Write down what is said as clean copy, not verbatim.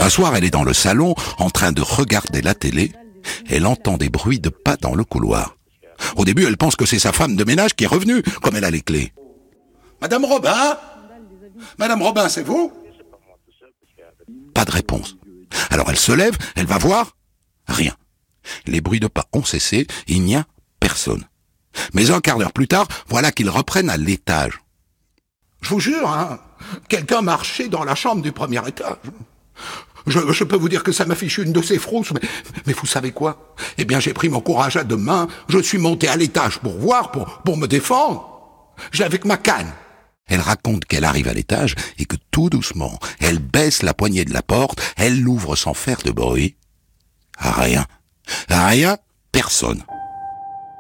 Un soir, elle est dans le salon, en train de regarder la télé. Elle entend des bruits de pas dans le couloir. Au début, elle pense que c'est sa femme de ménage qui est revenue, comme elle a les clés. « Madame Robin ? Madame Robin, c'est vous ?» Pas de réponse. Alors elle se lève, elle va voir. Rien. Les bruits de pas ont cessé, il n'y a personne. Mais un quart d'heure plus tard, voilà qu'ils reprennent à l'étage. Je vous jure, quelqu'un marchait dans la chambre du premier étage. Je peux vous dire que ça m'a fichu une de ces frousses, mais vous savez quoi ? Eh bien, j'ai pris mon courage à deux mains, je suis monté à l'étage pour voir, pour me défendre. J'ai avec ma canne. Elle raconte qu'elle arrive à l'étage et que tout doucement, elle baisse la poignée de la porte, elle l'ouvre sans faire de bruit. Rien, personne.